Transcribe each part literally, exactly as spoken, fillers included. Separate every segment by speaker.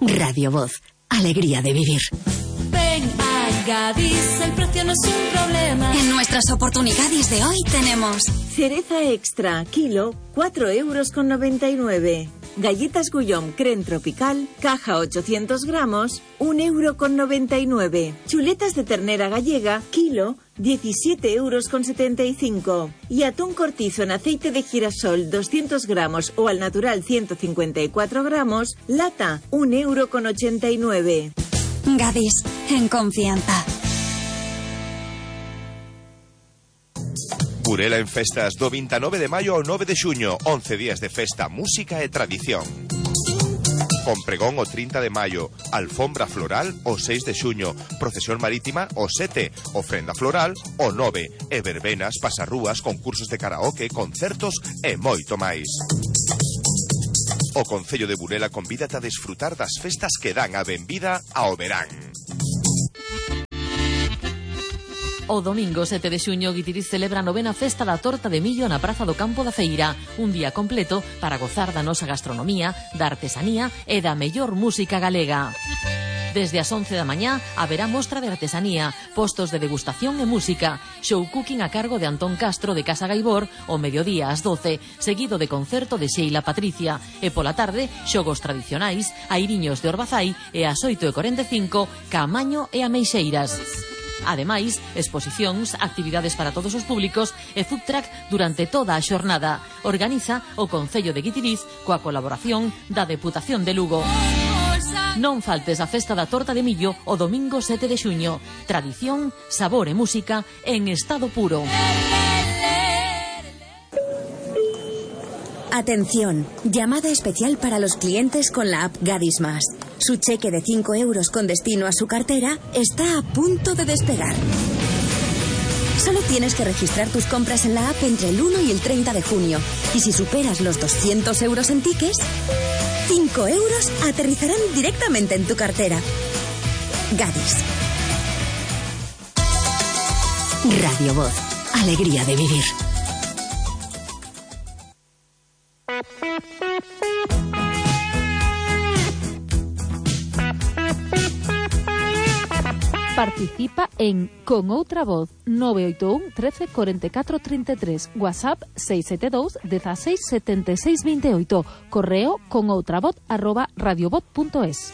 Speaker 1: Radio Voz, alegría de vivir.
Speaker 2: Ven a Gadis, el precio no es un problema.
Speaker 3: En nuestras oportunidades de hoy tenemos
Speaker 4: cereza extra, kilo, cuatro euros con noventa y nueve. Galletas Guillaume Creme Tropical, caja ochocientos gramos, un euro con noventa y nueve. Chuletas de ternera gallega, kilo, diecisiete euros con setenta y cinco. Y atún cortizo en aceite de girasol, doscientos gramos o al natural ciento cincuenta y cuatro gramos, lata, un euro con ochenta y nueve.
Speaker 3: Gadis, en confianza.
Speaker 5: Burela en festas do veintinueve de maio ao nove de xuño, once días de festa, música e tradición. Con pregón o trinta de maio, alfombra floral o seis de xuño, procesión marítima o sete, ofrenda floral o nove, e verbenas, pasarrúas, concursos de karaoke, concertos e moito máis. O Concello de Burela convídate a desfrutar das festas que dan a benvida ao verán.
Speaker 6: O domingo sete de xuño, Guitiriz celebra a novena festa da torta de millo na Praza do Campo da Feira. Un día completo para gozar da nosa gastronomía, da artesanía e da mellor música galega. Desde as once da mañá haberá mostra de artesanía, postos de degustación e música, show cooking a cargo de Antón Castro de Casa Gaibor, o mediodía ás doce, seguido de concerto de Sheila Patricia, e pola tarde, xogos tradicionais, airiños de Orbazai e ás oito e cuarenta e cinco, Caamaño e Ameixeiras. Ademais, exposicións, actividades para todos os públicos e food truck durante toda a xornada. Organiza o Concello de Guitiriz coa colaboración da Deputación de Lugo. Non faltes a festa da torta de millo o domingo sete de xuño. Tradición, sabor e música en estado puro.
Speaker 1: Atención, llamada especial para los clientes con la app Gadis Más. Su cheque de cinco euros con destino a su cartera está a punto de despegar. Solo tienes que registrar tus compras en la app entre el uno y el treinta de junio. Y si superas los doscientos euros en tickets, cinco euros aterrizarán directamente en tu cartera. Gadis. Radio Voz, alegría de vivir.
Speaker 7: Participa en Con Outra Voz nove oito un, trece, cuarenta y cuatro, treinta y tres, WhatsApp seis siete dos, dieciséis, setenta y seis, veintiocho, correo conoutravoz arroba radiovoz punto es.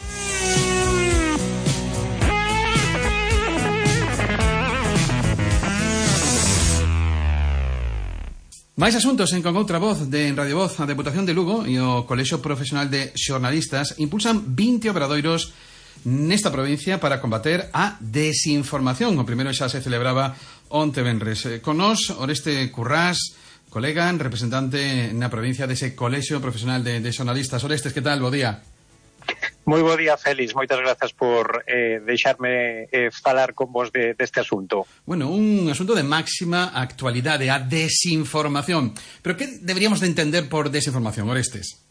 Speaker 8: Máis asuntos en Con Outra Voz de Radio Voz. A Deputación de Lugo e o Colexio Profesional de Xornalistas impulsan vinte obradoiros nesta provincia para combater a desinformación. O primeiro xa se celebraba onte venres. Con nós, Oreste Currás, colega, representante na provincia dese Colexio Profesional de, de Xornalistas. Orestes, que tal? Bo día.
Speaker 9: Moi bo día, Félix. Moitas grazas por eh, deixarme eh, falar con vos de, deste asunto.
Speaker 8: Bueno, un asunto de máxima actualidade, a desinformación. Pero que deberíamos de entender por desinformación, Orestes?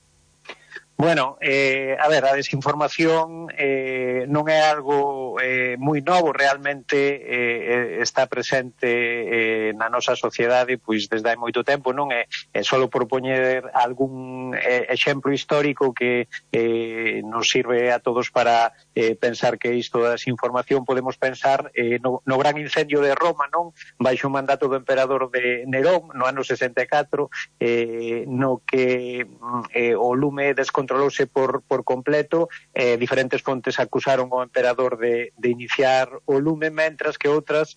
Speaker 9: Bueno, eh, a ver, a desinformación eh, non é algo eh, moi novo, realmente eh, está presente eh, na nosa sociedade pois desde hai moito tempo, non é, é só por poñer algún eh, exemplo histórico que eh, nos sirve a todos para eh, pensar que isto da desinformación podemos pensar eh, no, no gran incendio de Roma, non? Baixo o mandato do emperador de Nerón no ano sesenta e catro, eh, no que eh, o lume descontrolou controlouse por, por completo, eh, diferentes fontes acusaron ao emperador de, de iniciar o lume, mentras que outras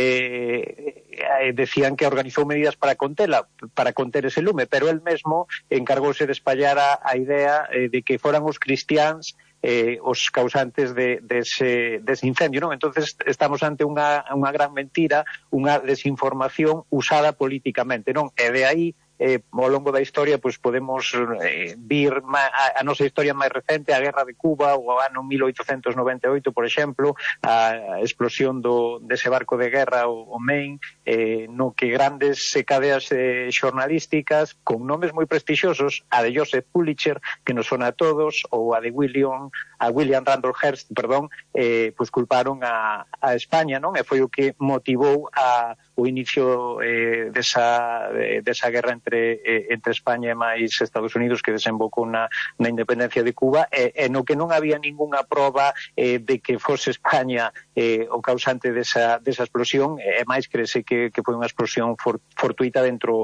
Speaker 9: eh, eh, decían que organizou medidas para contela, para conter ese lume, pero el mesmo encargouse de espallar a, a idea eh, de que foran os cristiáns eh, os causantes de, de, ese, de ese incendio, non? Entonces estamos ante unha, unha gran mentira, unha desinformación usada políticamente, non? E de aí Eh, ao longo da historia pues, podemos eh, vir ma, a, a nosa historia máis recente, a Guerra de Cuba, o ano mil oitocentos noventa e oito, por exemplo, a explosión do, dese barco de guerra, o, o Maine, eh, no que grandes cadeas eh, xornalísticas con nomes moi prestixiosos, a de Joseph Pulitzer, que nos sona a todos, ou a de William, a William Randolph Hearst, perdón, eh, pues culparon a, a España, non? E foi o que motivou a o inicio eh, desa, de, desa guerra entre, eh, entre España e máis Estados Unidos que desembocou na, na independencia de Cuba, e, e no que non había ningunha proba eh, de que fose España eh, o causante desa, desa explosión, e máis crese que, que foi unha explosión for, fortuita dentro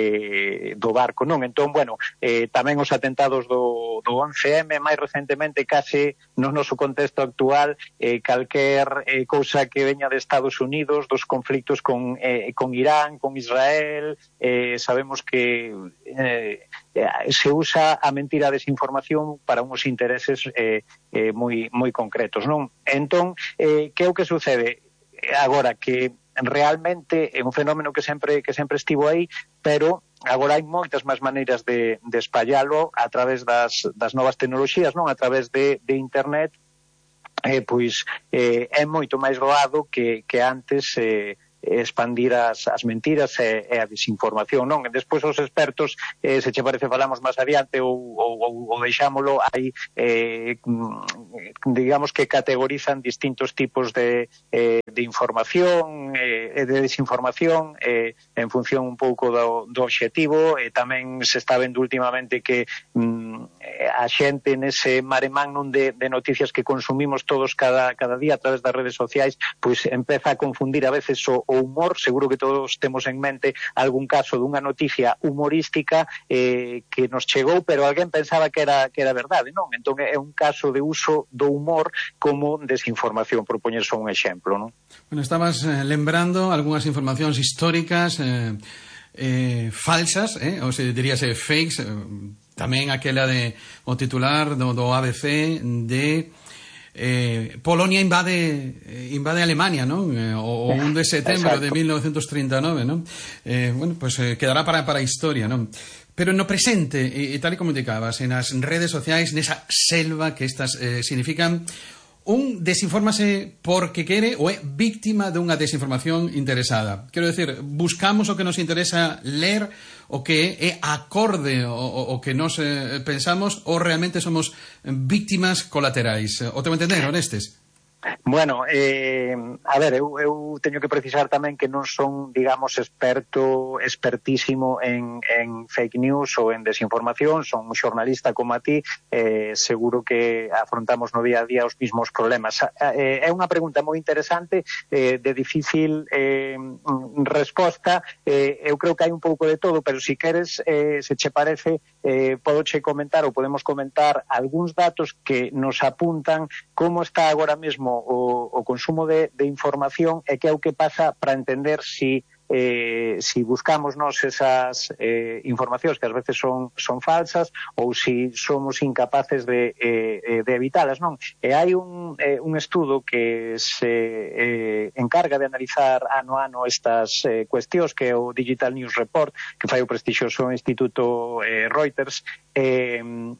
Speaker 9: eh, do barco, non? Entón, bueno, eh, tamén os atentados do, do once eme, máis recentemente, case no noso contexto actual, eh, calquer eh, cousa que veña de Estados Unidos, dos conflictos con, eh, con Irán, con Israel, eh, sabemos que eh, se usa a mentira, a desinformación para uns intereses eh, eh, moi, moi concretos, non? Entón, eh, que é o que sucede agora? Que realmente é un fenómeno que sempre que sempre estivo aí, pero agora hai moitas máis maneiras de, de espallalo a través das, das novas tecnoloxías, non? A través de, de internet, eh, pois eh, é moito máis doado que, que antes eh, expandir as, as mentiras e, e a desinformación, non? E despois os expertos, eh, se che parece falamos máis adiante ou, ou, ou deixámolo, hai eh, digamos que categorizan distintos tipos de, eh, de información e eh, de desinformación eh, en función un pouco do, do obxectivo, e tamén se está vendo últimamente que mm, a xente nese mare magnum de, de noticias que consumimos todos cada, cada día a través das redes sociais, pois empeza a confundir a veces o, o humor. Seguro que todos temos en mente algún caso dunha noticia humorística eh, que nos chegou, pero alguén pensaba que era que era verdade, non? Entón é un caso de uso do humor como desinformación, por poñer só un exemplo, non?
Speaker 8: Bueno, estabas eh, lembrando algunhas informacións históricas eh, eh, falsas, eh, ou se diríase fakes, eh, tamén aquela de o titular do, do A B C de Eh, Polonia invade eh, invade Alemania, non? Eh, o, o un de setembro de mil novecientos treinta e nove, non? Eh, bueno, pues eh, quedará para para a historia, non? Pero no presente, e, e tal e como indicabas, en as redes sociais, nesa selva que estas eh, significan, un desinfórmase porque quere ou é víctima dunha desinformación interesada. Quero decir, buscamos o que nos interesa ler, o que é acorde o, o, o que nos eh, pensamos, ou realmente somos víctimas colaterais. O temo entender, honestes?
Speaker 9: Bueno, eh, a ver, eu, eu teño que precisar tamén que non son, digamos, experto, expertísimo en, en fake news ou en desinformación, son un xornalista como a ti, eh, seguro que afrontamos no día a día os mismos problemas. Eh, é unha pregunta moi interesante, eh, de difícil eh, resposta, eh, eu creo que hai un pouco de todo, pero si queres, eh, se che parece, eh, podo che comentar ou podemos comentar algúns datos que nos apuntan como está agora mesmo o, o consumo de, de información e que é o que pasa para entender si eh, si buscamos nos esas eh, informacións que ás veces son, son falsas ou si somos incapaces de, eh, de evitalas, non? E hai un, eh, un estudo que se eh, encarga de analizar ano a ano estas eh, cuestións, que é o Digital News Report, que fai o prestixioso Instituto eh, Reuters, eh,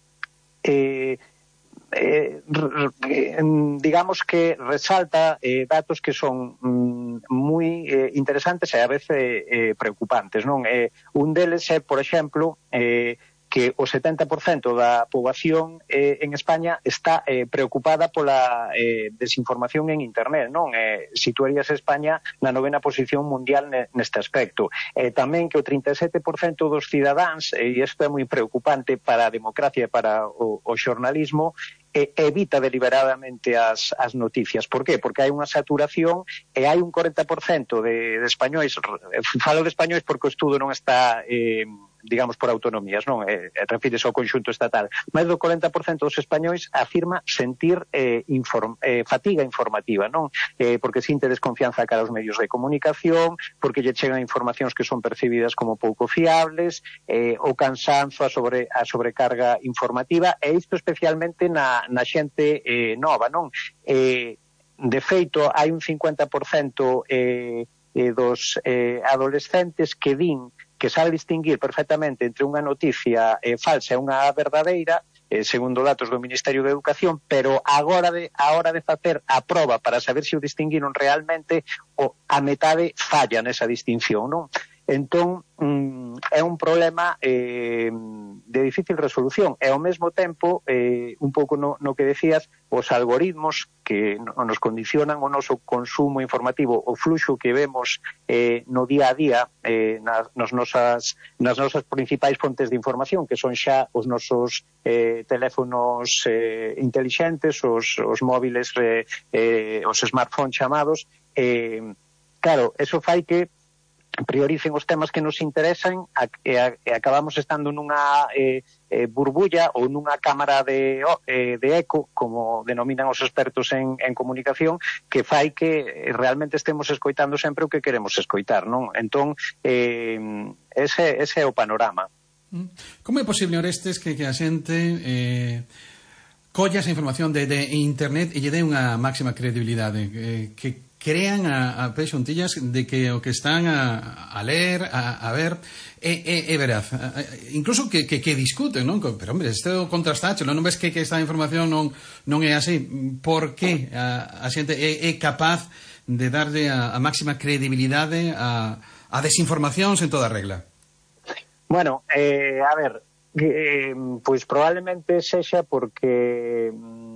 Speaker 9: eh, Eh, digamos que resalta eh, datos que son mm, moi eh, interesantes e a veces eh, preocupantes, non? Eh, un deles é, por exemplo, eh, que o setenta por cento da poboación eh, en España está eh, preocupada pola eh, desinformación en internet, non? Eh, situarías España na novena posición mundial neste aspecto. Eh, tamén que o trinta e sete por cento dos cidadáns, e isto é moi preocupante para a democracia e para o, o xornalismo, eh, evita deliberadamente as, as noticias. Por qué? Porque hai unha saturación e hai un corenta por cento de, de españois, falo de españois porque o estudo non está eh, digamos, por autonomías, non? Eh, refírese ao conxunto estatal. Mais do corenta por cento dos españois afirma sentir eh, inform, eh, fatiga informativa, non? Eh, porque sinte desconfianza cara aos medios de comunicación, porque lle chegan informacións que son percibidas como pouco fiables, eh, o cansanzo, a, sobre, a sobrecarga informativa, e isto especialmente na, na xente eh, nova, non? Eh, de feito, hai un cincuenta por cento eh, eh, dos eh, adolescentes que din que sabe distinguir perfectamente entre unha noticia eh, falsa e unha verdadeira, eh, segundo datos do Ministerio de Educación, pero agora de, a hora de facer a proba para saber se o distinguiron realmente, o, a metade falla nesa distinción, non? Entón, mm, é un problema eh, de difícil resolución e ao mesmo tempo, eh, un pouco no, no que decías, os algoritmos que nos condicionan o noso consumo informativo, o fluxo que vemos eh, no día a día eh, nas, nas, nosas, nas nosas principais fontes de información, que son xa os nosos eh, teléfonos eh, intelixentes, os, os móviles, eh, eh, os smartphones chamados, eh, claro, eso fai que prioricen os temas que nos interesan e, a, e acabamos estando nunha eh, eh, burbulla ou nunha cámara de, oh, eh, de eco, como denominan os expertos en, en comunicación, que fai que realmente estemos escoitando sempre o que queremos escoitar, non? Entón, eh, ese, ese é o panorama.
Speaker 8: Como é posible, Orestes, que, que a xente eh, colla esa información de, de internet e lle dé unha máxima credibilidade, eh, que crean a, a pé xuntillas de que o que están a, a ler, a, a ver, é, é, é veraz. A, a, incluso que, que, que discuten, non? Pero, hombre, isto contrastacho, non ves que, que esta información non, non é así. Por que a, a xente é, é capaz de darle a, a máxima credibilidade a, a desinformación sen toda regla?
Speaker 9: Bueno, eh, a ver, eh, pois probablemente sexa porque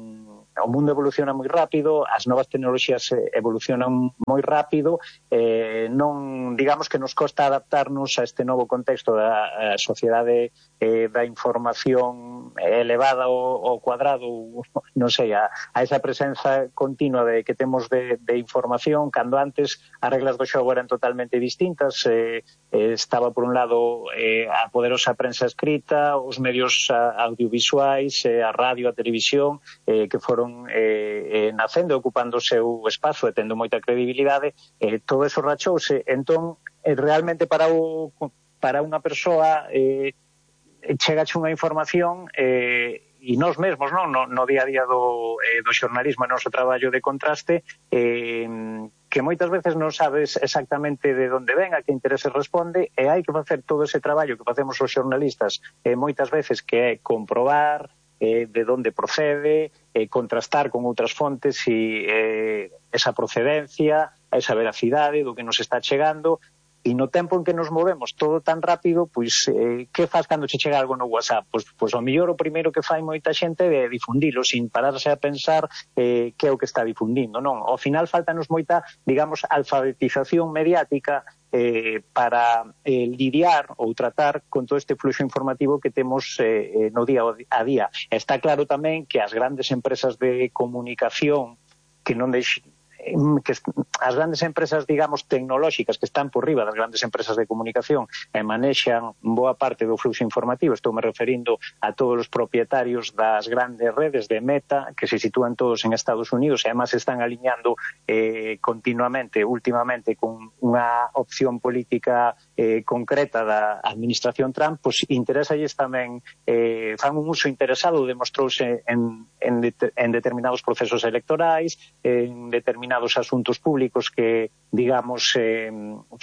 Speaker 9: o mundo evoluciona moi rápido, as novas tecnoloxías evolucionan moi rápido, eh, non, digamos que nos costa adaptarnos a este novo contexto da sociedade eh, da información elevada ao, ao cuadrado, non sei, a, a esa presenza continua de que temos de, de información, cando antes as reglas do xogo eran totalmente distintas, eh, eh, estaba por un lado eh, a poderosa prensa escrita, os medios a, audiovisuais, eh, a radio, a televisión, eh, que foron Eh, eh, nacendo, ocupando o seu espazo e tendo moita credibilidade, eh, todo eso rachouse. Entón, eh, realmente para o, para unha persoa eh, chegache unha información eh, e nós mesmos, non? No, no día a día do, eh, do xornalismo e noso traballo de contraste, eh, que moitas veces non sabes exactamente de onde ven, a que intereses responde, e hai que facer todo ese traballo que facemos os xornalistas eh, moitas veces, que é comprobar eh, de onde procede, eh, contrastar con outras fontes e eh, esa procedencia, esa veracidade do que nos está chegando, e no tempo en que nos movemos todo tan rápido, pois, eh, que faz cando che chega algo no WhatsApp? Pois, pois ao mellor o primeiro que fai moita xente é difundilo, sin pararse a pensar eh, que é o que está difundindo, non? Ao final faltanos moita, digamos, alfabetización mediática Eh, para eh, lidiar ou tratar con todo este fluxo informativo que temos eh, no día a día. Está claro tamén que as grandes empresas de comunicación que non deix... que as grandes empresas, digamos, tecnolóxicas que están por riba das grandes empresas de comunicación e manexan boa parte do fluxo informativo, estou me referindo a todos os propietarios das grandes redes de Meta, que se sitúan todos en Estados Unidos e además están aliñando eh, continuamente, últimamente, con unha opción política eh, concreta da administración Trump, pois interesalles tamén, eh, fan un uso interesado, demostrouse en, en, de, en determinados procesos electorais, en determinados asuntos públicos que, digamos, eh,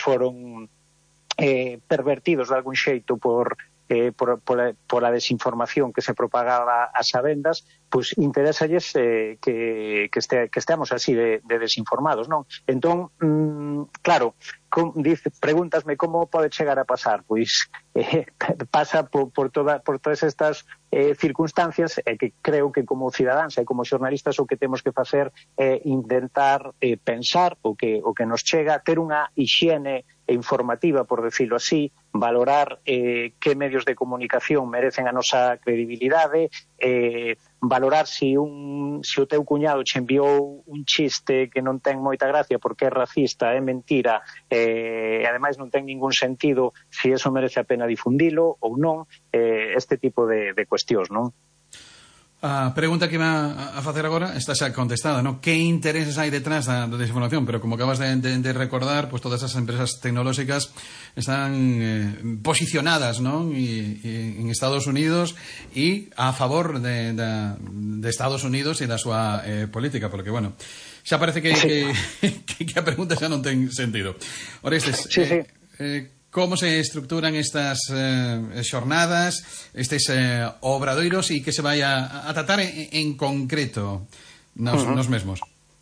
Speaker 9: foron eh, pervertidos de algún xeito por, eh, por, por, a, por a desinformación que se propagaba ás sabendas, pois interesalles eh, que, que, este, que estemos así de, de desinformados, non? Entón, mmm, claro, com, dice, pregúntasme como pode chegar a pasar, pois eh, pasa por, por, toda, por todas estas eh, circunstancias, e eh, que creo que como cidadáns e como xornalistas o que temos que facer é eh, intentar eh, pensar o que, o que nos chega, ter unha hixiene informativa, por decirlo así, valorar eh, que medios de comunicación merecen a nosa credibilidade, eh, valorar si un si o teu cuñado che enviou un chiste que non ten moita gracia porque é racista, é mentira, eh, e ademais non ten ningún sentido, si eso merece a pena difundilo ou non, eh, este tipo de, de cuestións, non?
Speaker 8: A pregunta que va a facer agora está xa contestada, ¿no? Que intereses hai detrás da, da desinformación? Pero como acabas de, de, de recordar, pues todas esas empresas tecnolóxicas están eh, posicionadas, ¿no? Y, y en Estados Unidos e a favor de, de, de Estados Unidos e da súa eh, política, porque, bueno, xa parece que, que, que, que a pregunta xa non ten sentido. Orestes,
Speaker 9: sí, sí.
Speaker 8: Eh, eh, como se estructuran estas eh, xornadas, estes eh, obradoiros e que se vai a, a tratar en, en concreto nos, uh -huh. nos mesmos?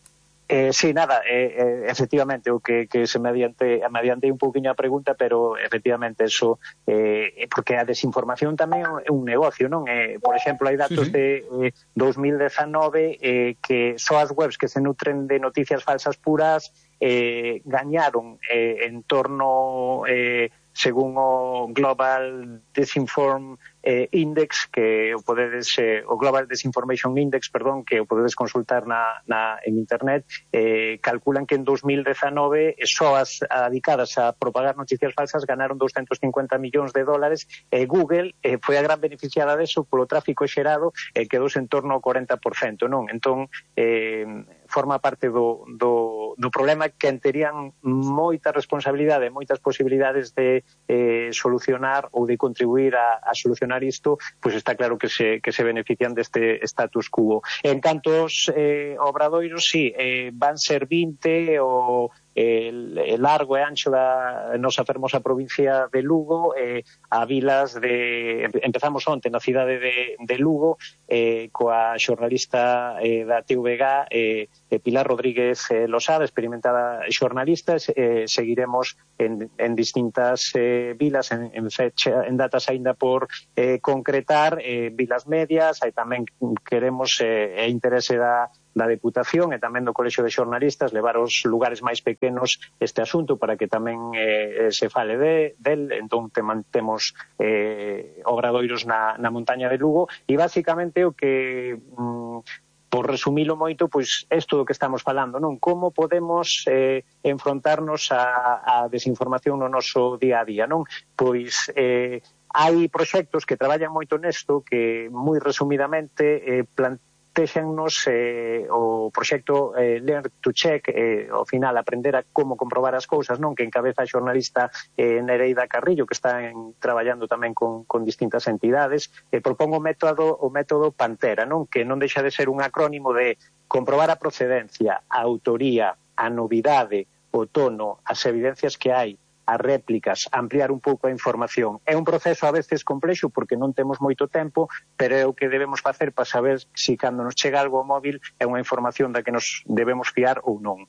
Speaker 9: Eh, sí, nada, eh, eh, efectivamente, o que, que se me adiante, me adiante un pouquiño a pregunta, pero efectivamente eso, eh, porque a desinformación tamén é un negocio, non? Eh, por exemplo, hai datos sí, sí. de eh, dos mil dezanove eh, que só as webs que se nutren de noticias falsas puras eh, gañaron eh, en torno, eh, según o Global Disinform eh, Index, que o podedes, eh, o Global Disinformation Index, perdón, que o podedes consultar na, na, en internet, eh, calculan que en dos mil dezanove só as dedicadas a propagar noticias falsas ganaron doscientos cincuenta millóns de dólares, e eh, Google eh, foi a gran beneficiada deso polo tráfico xerado, e eh, quedou en torno ao cuarenta por cento, non? Entón, eh, forma parte do, do, do problema que terían moita responsabilidade, moitas posibilidades de eh, solucionar ou de contribuir a, a solucionar isto, pois está claro que se, que se benefician deste status quo. En cantos eh, obradoiros, sí, eh, van ser vinte o el, el largo e ancho da nosa fermosa provincia de Lugo, eh, a vilas de... Empezamos onte na cidade de, de Lugo, eh, coa xornalista eh, da T V G, eh, Pilar Rodríguez eh, Losada, experimentada xornalista. Eh, seguiremos en, en distintas eh, vilas, en, en, fecha, en datas aínda por eh, concretar, eh, vilas medias. Aí tamén queremos eh, e interese da da Deputación e tamén do Colexio de Xornalistas levar aos lugares máis pequenos este asunto para que tamén eh, se fale de, del. Entón te mantemos eh, obradoiros na, na montaña de Lugo, e basicamente o que mm, por resumilo moito, pois isto do que estamos falando, non? Como podemos eh, enfrontarnos a, a desinformación no noso día a día, non? Pois eh, hai proxectos que traballan moito nesto, que moi resumidamente eh, plantean Téxennos eh, o proxecto eh, Learn to Check, eh, ao final aprender a como comprobar as cousas, non? Que encabeza a xornalista eh, Nereida Carrillo, que está en, traballando tamén con, con distintas entidades. Eh, propongo o método, o método Pantera, non? Que non deixa de ser un acrónimo de comprobar a procedencia, a autoría, a novidade, o tono, as evidencias que hai, as réplicas, ampliar un pouco a información. É un proceso a veces complexo porque non temos moito tempo, pero é o que debemos facer para saber se cando nos chega algo ao móvil é unha información da que nos debemos fiar ou non.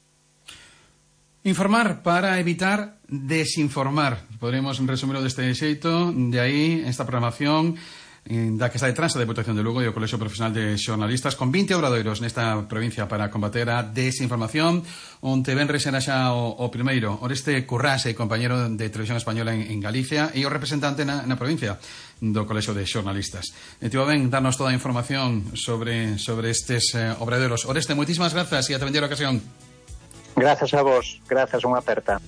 Speaker 8: Informar para evitar desinformar. Podríamos resumirlo deste xeito, de aí esta programación da que está detrás a Deputación de Lugo e o Colexio Profesional de Xornalistas con vinte obradoiros nesta provincia para combater a desinformación, onde ven resera xa o, o primeiro Oreste Currase, compañero de Televisión Española en, en Galicia e o representante na, na provincia do Colexio de Xornalistas. E tivo ben darnos toda a información sobre, sobre estes eh, obradoiros. Oreste, moitísimas grazas e ata vendera ocasión.
Speaker 9: Grazas a vos, grazas, unha aperta.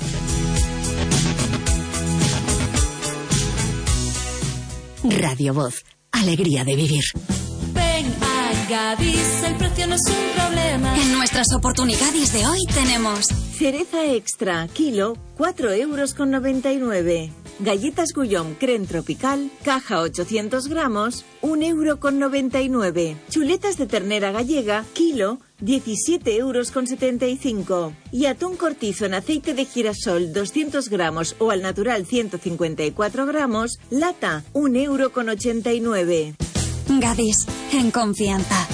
Speaker 1: Radio Voz, alegría de vivir.
Speaker 2: Ven a Gadis, el precio no es un problema.
Speaker 3: En nuestras oportunidades de hoy tenemos
Speaker 4: cereza extra, kilo, cuatro euros con noventa y nueve. Galletas Gullón Creme Tropical, caja ochocientos gramos, un euro con noventa y nueve. Chuletas de ternera gallega, kilo, diecisiete euros con setenta y cinco. Y atún cortizo en aceite de girasol, doscientos gramos o al natural ciento cincuenta y cuatro gramos, lata, un euro con ochenta y nueve.
Speaker 3: Gadis, en confianza.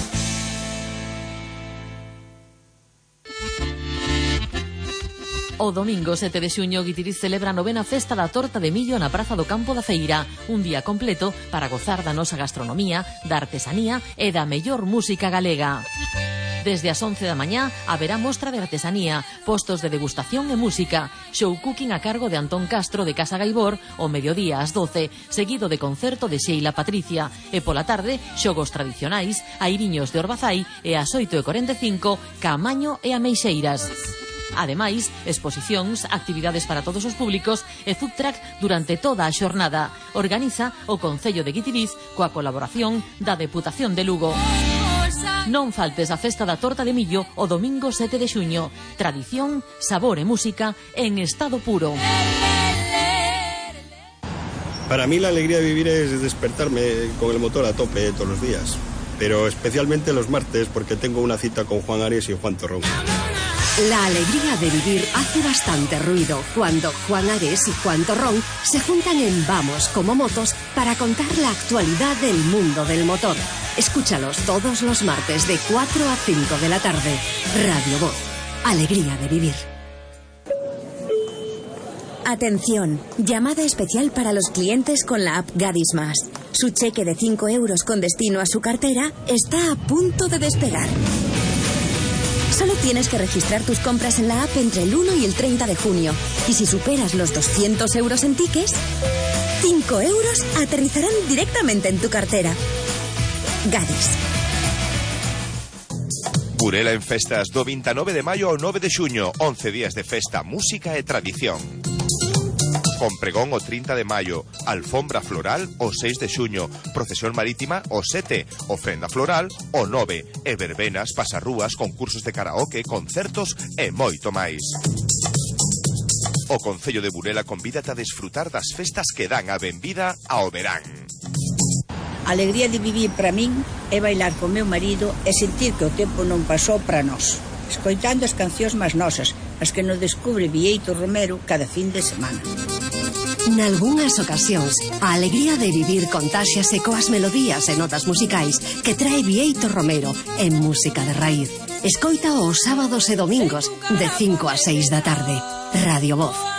Speaker 6: O domingo sete de xuño, Guitiriz celebra a novena festa da torta de millo na Praza do Campo da Feira. Un día completo para gozar da nosa gastronomía, da artesanía e da mellor música galega. Desde as once da mañá haberá mostra de artesanía, postos de degustación e música, show cooking a cargo de Antón Castro de Casa Gaibor, o mediodía ás doce, seguido de concerto de Sheila Patricia, e pola tarde, xogos tradicionais, airiños de Orbazai e ás oito e cuarenta e cinco, Caamaño e Ameixeiras. Ademais, exposicións, actividades para todos os públicos e food truck durante toda a xornada. Organiza o Concello de Guitiriz coa colaboración da Deputación de Lugo. Non faltes a festa da torta de millo o domingo sete de xuño. Tradición, sabor e música en estado puro.
Speaker 10: Para mí la alegría de vivir es despertarme con el motor a tope todos los días, pero especialmente los martes porque tengo una cita con Juan Ares y Juan Torrón.
Speaker 1: La alegría de vivir hace bastante ruido cuando Juan Ares y Juan Torrón se juntan en Vamos como Motos para contar la actualidad del mundo del motor.
Speaker 11: Escúchalos todos los martes de cuatro a cinco de la tarde. Radio Voz. Alegría de vivir.
Speaker 1: Atención, llamada especial para los clientes con la app Gadis Más. Su cheque de cinco euros con destino a su cartera está a punto de despegar. Solo tienes que registrar tus compras en la app entre el uno y el treinta de junio. Y si superas los doscientos euros en tickets, cinco euros aterrizarán directamente en tu cartera. Gadis.
Speaker 5: Burela en festas do veintinueve de maio ao nove de xuño, once días de festa, música e tradición. Con pregón o trinta de maio, alfombra floral o seis de xuño, procesión marítima o sete, ofrenda floral o nove, e verbenas, pasarrúas, concursos de karaoke, concertos e moito máis. O Concello de Burela convídate a desfrutar das festas que dan a benvida ao verán.
Speaker 12: A alegría de vivir para min é bailar con meu marido e sentir que o tempo non pasou para nós, escoitando as cancións máis nosas, as que nos descubre Bieito Romero cada fin de semana.
Speaker 11: Nalgúnas ocasións, a alegría de vivir contáxiase coas melodías e notas musicais que trae Bieito Romero en música de raíz. Escoita os sábados e domingos de cinco a seis da tarde. Radio Voz.